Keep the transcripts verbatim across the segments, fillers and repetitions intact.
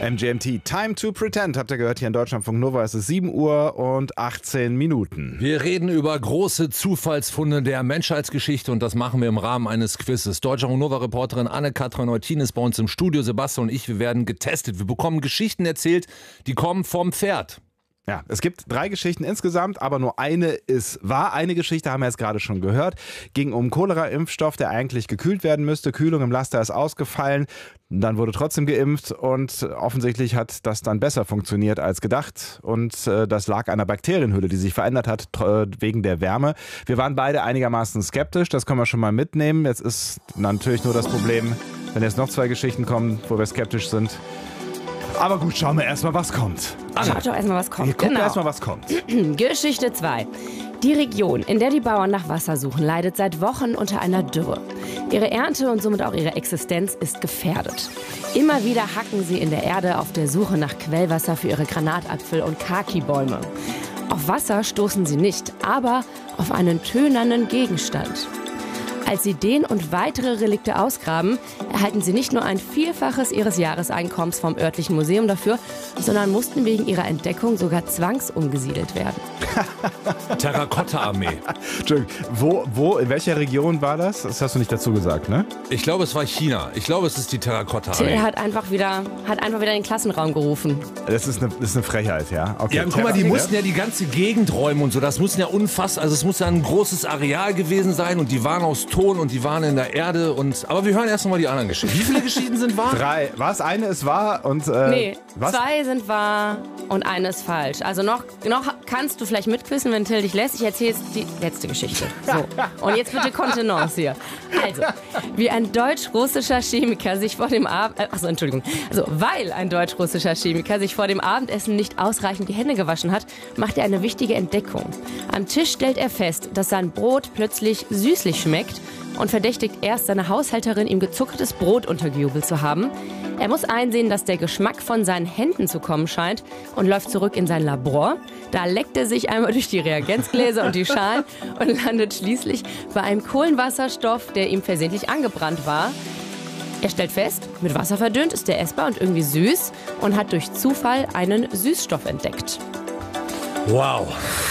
M G M T, Time to Pretend, habt ihr gehört hier in Deutschlandfunk Nova. Es ist sieben Uhr und achtzehn Minuten. Wir reden über große Zufallsfunde der Menschheitsgeschichte und das machen wir im Rahmen eines Quizzes. Deutschlandfunk Nova-Reporterin Anne-Kathrin Eutin ist bei uns im Studio. Sebastian und ich, wir werden getestet. Wir bekommen Geschichten erzählt, die kommen vom Pferd. Ja, es gibt drei Geschichten insgesamt, aber nur eine ist wahr. Eine Geschichte haben wir jetzt gerade schon gehört. Ging um Cholera-Impfstoff, der eigentlich gekühlt werden müsste. Kühlung im Laster ist ausgefallen. Dann wurde trotzdem geimpft und offensichtlich hat das dann besser funktioniert als gedacht. Und äh, das lag an einer Bakterienhülle, die sich verändert hat äh, wegen der Wärme. Wir waren beide einigermaßen skeptisch, das können wir schon mal mitnehmen. Jetzt ist natürlich nur das Problem, wenn jetzt noch zwei Geschichten kommen, wo wir skeptisch sind. Aber gut, schauen wir erstmal, was kommt. Schaut doch erstmal, was kommt. Wir gucken genau. erstmal, was kommt. Geschichte zwei. Die Region, in der die Bauern nach Wasser suchen, leidet seit Wochen unter einer Dürre. Ihre Ernte und somit auch ihre Existenz ist gefährdet. Immer wieder hacken sie in der Erde auf der Suche nach Quellwasser für ihre Granatapfel- und Kaki-Bäume. Auf Wasser stoßen sie nicht, aber auf einen tönernen Gegenstand. Als sie den und weitere Relikte ausgraben, erhalten sie nicht nur ein Vielfaches ihres Jahreseinkommens vom örtlichen Museum dafür, sondern mussten wegen ihrer Entdeckung sogar zwangsumgesiedelt werden. Terrakotta-Armee. Entschuldigung, wo, wo, in welcher Region war das? Das hast du nicht dazu gesagt, ne? Ich glaube, es war China. Ich glaube, es ist die Terrakotta-Armee. Till hat einfach wieder, hat einfach wieder in den Klassenraum gerufen. Das ist eine, das ist eine Frechheit, ja? Okay. Ja, guck mal, die mussten ja die ganze Gegend räumen und so. Das mussten ja unfassbar, also es muss ja ein großes Areal gewesen sein und die waren aus Ton und die waren in der Erde und, aber wir hören erst noch mal die anderen Geschichten. Wie viele Geschichten sind wahr? Drei. Was? Eine ist wahr und, äh, Nee, was? zwei sind wahr und eine ist falsch. Also noch, noch kannst du vielleicht mitquissen, wenn Till dich lässt. Ich erzähle jetzt die letzte Geschichte. So. Und jetzt bitte Kontenance hier. Also, wie ein deutsch-russischer Chemiker sich vor dem Abend... Äh, achso, Entschuldigung. Also, weil ein deutsch-russischer Chemiker sich vor dem Abendessen nicht ausreichend die Hände gewaschen hat, macht er eine wichtige Entdeckung. Am Tisch stellt er fest, dass sein Brot plötzlich süßlich schmeckt und verdächtigt erst seine Haushälterin, ihm gezuckertes Brot untergejubelt zu haben. Er muss einsehen, dass der Geschmack von seinen Händen zu kommen scheint und läuft zurück in sein Labor. Da leckt er sich einmal durch die Reagenzgläser und die Schalen und landet schließlich bei einem Kohlenwasserstoff, der ihm versehentlich angebrannt war. Er stellt fest, mit Wasser verdünnt ist der essbar und irgendwie süß und hat durch Zufall einen Süßstoff entdeckt. Wow.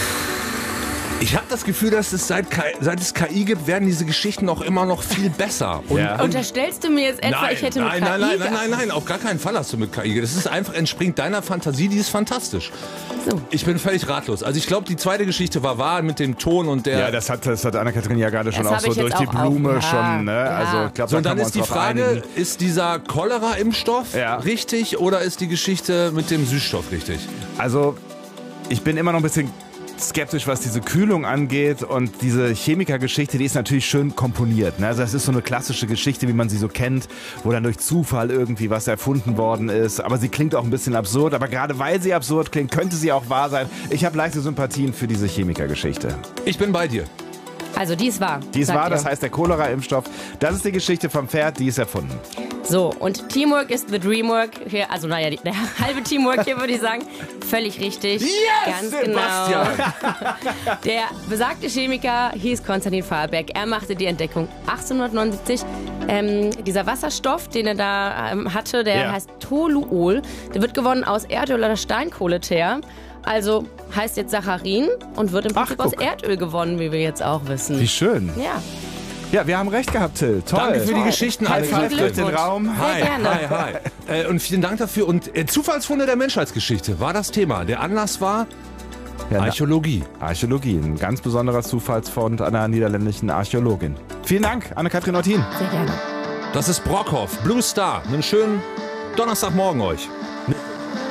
Ich habe das Gefühl, dass es seit, K I, seit es K I gibt, werden diese Geschichten auch immer noch viel besser. Und, Ja. und Unterstellst du mir jetzt etwa, nein, ich hätte mit nein, K I nein, nein, nein, gearbeitet? nein, nein, auf gar keinen Fall hast du mit K I. Das ist einfach, entspringt deiner Fantasie, die ist fantastisch. So. Ich bin völlig ratlos. Also ich glaube, die zweite Geschichte war wahr mit dem Ton und der... Ja, das hat, das hat Anna-Kathrin ja gerade schon Das auch hab so ich durch jetzt die auch Blume auf- ja, schon, ne? ja. Also ich glaube, So, und da dann können wir ist die uns drauf Frage, einigen. ist dieser Cholera-Impfstoff Ja. richtig oder ist die Geschichte mit dem Süßstoff richtig? Also, ich bin immer noch ein bisschen skeptisch, was diese Kühlung angeht, und diese Chemikergeschichte, die ist natürlich schön komponiert. Ne? Also das ist so eine klassische Geschichte, wie man sie so kennt, wo dann durch Zufall irgendwie was erfunden worden ist. Aber sie klingt auch ein bisschen absurd. Aber gerade weil sie absurd klingt, könnte sie auch wahr sein. Ich habe leichte Sympathien für diese Chemikergeschichte. Ich bin bei dir. Also die ist wahr. Die ist sagt wahr, ihr. das heißt der Cholera-Impfstoff. Das ist die Geschichte vom Pferd, die ist erfunden. So, und Teamwork ist the Dreamwork. Hier, also naja, die, der halbe Teamwork hier würde ich sagen. Völlig richtig. Yes, Ganz Sebastian! genau. Der besagte Chemiker hieß Konstantin Fahlbeck. Er machte die Entdeckung achtzehnhundertneunundsiebzig. Ähm, dieser Wasserstoff, den er da ähm, hatte, der Ja. heißt Toluol. Der wird gewonnen aus Erdöl oder Steinkohleteer. Also heißt jetzt Saccharin und wird im Prinzip Ach, aus guck. Erdöl gewonnen, wie wir jetzt auch wissen. Wie schön. Ja. Ja, wir haben recht gehabt, Till. Toll. Danke für die Geschichten. High alle. five durch den Glückwunsch. Raum. Sehr Hi, gerne. hi, hi. Äh, und vielen Dank dafür. Und äh, Zufallsfunde der Menschheitsgeschichte war das Thema. Der Anlass war Ja, na- Archäologie. Archäologie, ein ganz besonderer Zufallsfund einer niederländischen Archäologin. Vielen Dank, Anne-Kathrin Eutin. Sehr gerne. Das ist Brockhoff, Blue Star. Einen schönen Donnerstagmorgen euch.